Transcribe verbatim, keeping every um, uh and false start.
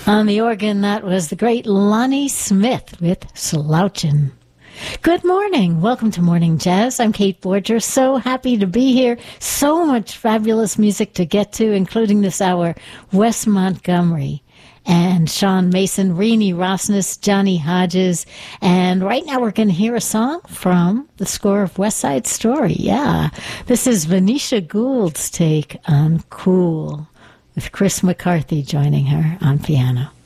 On the organ, that was the great Lonnie Smith with Slouchin'. Good morning. Welcome to Morning Jazz. I'm Kate Borger. So happy to be here. So much fabulous music to get to, including this hour, Wes Montgomery and Sean Mason, Renee Rosnes, Johnny Hodges. And right now we're going to hear a song from the score of West Side Story. Yeah. This is Venetia Gould's take on Cool, with Chris McCarthy joining her on piano.